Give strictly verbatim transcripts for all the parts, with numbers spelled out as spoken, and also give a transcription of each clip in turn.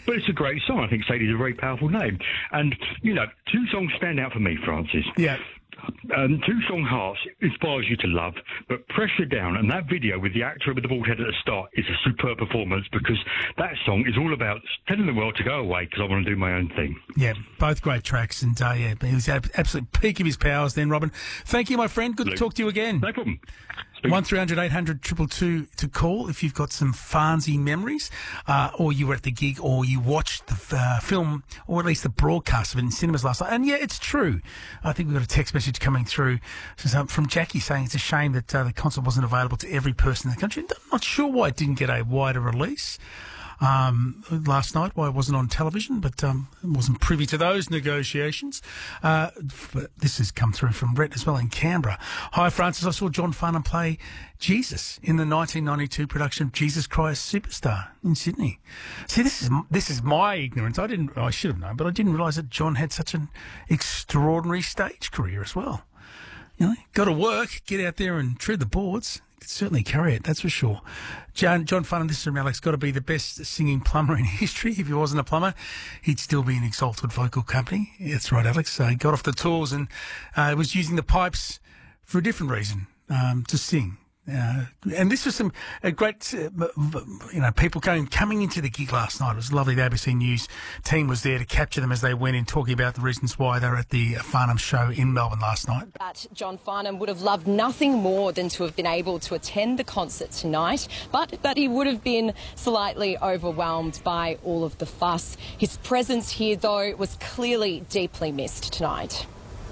But it's a great song. I think Sadie's a very powerful name. And, you know, two songs stand out for me, Francis. Yeah. Um, Two Strong Hearts inspires you to love, but Pressure Down and that video with the actor with the bald head at the start is a superb performance, because that song is all about telling the world to go away because I want to do my own thing. Yeah, both great tracks, and uh, yeah, he was at absolute peak of his powers then, Robin. Thank you, my friend. Good Luke. to talk to you again. No problem. one three hundred eight hundred two two two to call if you've got some Farnsey memories, uh, or you were at the gig, or you watched the uh, film, or at least the broadcast of it in cinemas last night. And yeah, it's true. I think we've got a text message coming through from Jackie saying it's a shame that uh, the concert wasn't available to every person in the country. I'm not sure why it didn't get a wider release um, last night, why it wasn't on television, but um, I wasn't privy to those negotiations. Uh, but this has come through from Brett as well in Canberra. Hi, Francis. I saw John Farnham play Jesus in the nineteen ninety-two production of Jesus Christ Superstar in Sydney. See, this is this is my ignorance. I didn't. I should have known, but I didn't realise that John had such an extraordinary stage career as well. You know, got to work, get out there and tread the boards. Could certainly carry it, that's for sure. John, John Farnham, this is from Alex, got to be the best singing plumber in history. If he wasn't a plumber, he'd still be in Exalted Vocal Company. That's right, Alex. So he got off the tools and uh, was using the pipes for a different reason, um, to sing. Uh, and this was some uh, great, uh, you know, people coming coming into the gig last night. It was lovely. The A B C News team was there to capture them as they went in, talking about the reasons why they were at the Farnham show in Melbourne last night. But John Farnham would have loved nothing more than to have been able to attend the concert tonight, but that he would have been slightly overwhelmed by all of the fuss. His presence here, though, was clearly deeply missed tonight.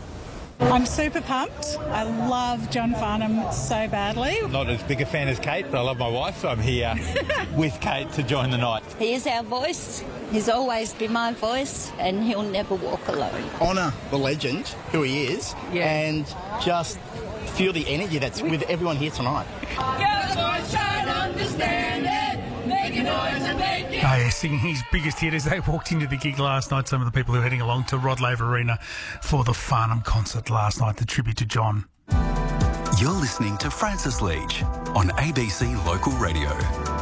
I'm super pumped. I love John Farnham so badly. Not as big a fan as Kate, but I love my wife, so I'm here with Kate to join the night. He is our voice. He's always been my voice, and he'll never walk alone. Honour the legend, who he is, yeah. And just feel the energy that's with everyone here tonight. Oh, yeah, singing his biggest hit as they walked into the gig last night. Some of the people who were heading along to Rod Laver Arena for the Farnham concert last night, the tribute to John. You're listening to Francis Leach on A B C Local Radio.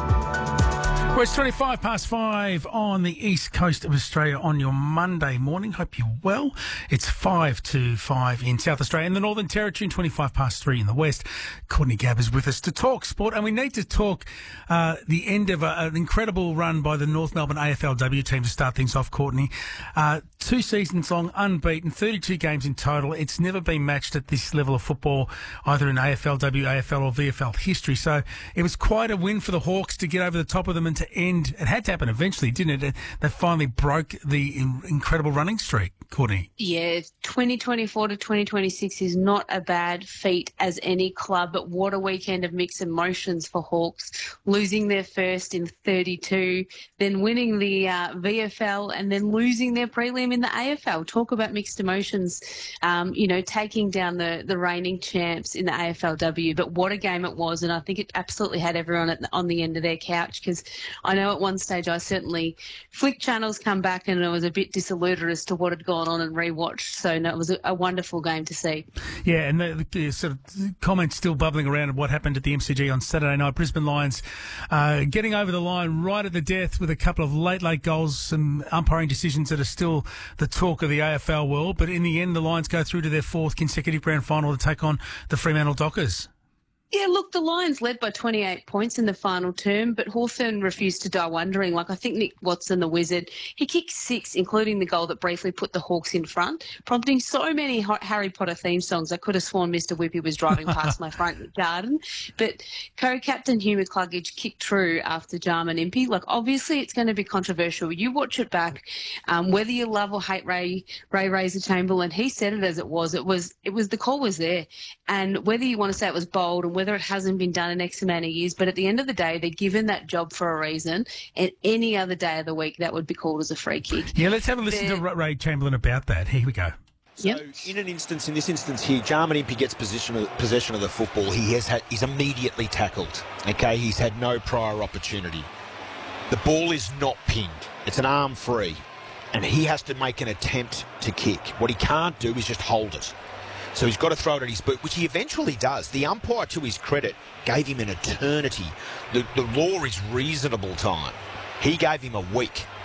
Well, it's twenty-five past five on the east coast of Australia on your Monday morning. Hope you're well. It's five to five in South Australia and the Northern Territory, and twenty-five past three in the west. Courtney Gabb is with us to talk sport, and we need to talk uh, the end of a, an incredible run by the North Melbourne A F L W team to start things off, Courtney. Uh, two seasons long, unbeaten, thirty-two games in total. It's never been matched at this level of football, either in A F L W, A F L or V F L history. So it was quite a win for the Hawks to get over the top of them and to end. It had to happen eventually, didn't it? They finally broke the in- incredible running streak, Courtney. Yeah, twenty twenty-four to twenty twenty-six is not a bad feat as any club, but what a weekend of mixed emotions for Hawks, losing their first in thirty-two, then winning the uh, V F L and then losing their prelim in the A F L. Talk about mixed emotions, um, you know, taking down the, the reigning champs in the A F L W. But what a game it was, and I think it absolutely had everyone at the, on the end of their couch, because I know at one stage I certainly flicked channels, come back, and I was a bit disillusioned as to what had gone on and rewatched. So no, it was a, a wonderful game to see. Yeah, and the, the sort of comments still bubbling around of what happened at the M C G on Saturday night. Brisbane Lions uh, getting over the line right at the death with a couple of late, late goals, some umpiring decisions that are still the talk of the A F L world. But in the end, the Lions go through to their fourth consecutive grand final to take on the Fremantle Dockers. Yeah, look, the Lions led by twenty-eight points in the final term, but Hawthorn refused to die wondering. Like, I think Nick Watson, the Wizard, he kicked six, including the goal that briefly put the Hawks in front, prompting so many Harry Potter theme songs. I could have sworn Mister Whippy was driving past my front garden. But co-captain Hugh McCluggage kicked true after Jarman Impey. Like, obviously it's going to be controversial. You watch it back, um, whether you love or hate Ray Ray Razor Chamberlain, he said it as it was. It was, it was the call was there. And whether you want to say it was bold and whether it hasn't been done in X amount of years, but at the end of the day, they're given that job for a reason, and any other day of the week, that would be called as a free kick. Yeah, let's have a listen they're... to Ray Chamberlain about that. Here we go. So yep. in an instance, in this instance here, Jarman Impey gets possession of, possession of the football. He has had, he's immediately tackled. Okay, he's had no prior opportunity. The ball is not pinned. It's an arm free, and he has to make an attempt to kick. What he can't do is just hold it. So he's got to throw it at his boot, which he eventually does. The umpire, to his credit, gave him an eternity. The, the law is reasonable time. He gave him a week